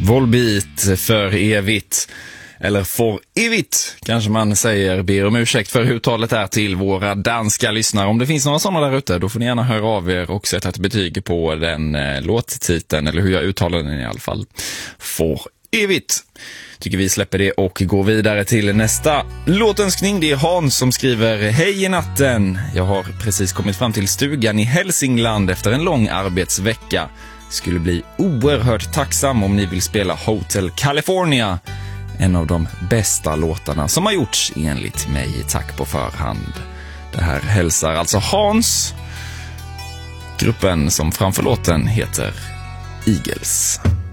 Volbeat för evigt. Eller for evigt kanske man säger. Ber om ursäkt för hur talet är till våra danska lyssnare. Om det finns några sådana där ute, då får ni gärna höra av er och sätta ett betyg på den låttiteln. Eller hur jag uttalar den i alla fall. For evigt. Tycker vi släpper det och går vidare till nästa låtönskning. Det är Hans som skriver: Hej i natten. Jag har precis kommit fram till stugan i Hälsingland efter en lång arbetsvecka. Skulle bli oerhört tacksam om ni vill spela Hotel California. En av de bästa låtarna som har gjorts enligt mig. Tack på förhand. Det här hälsar alltså Hans. Gruppen som framför låten heter Eagles.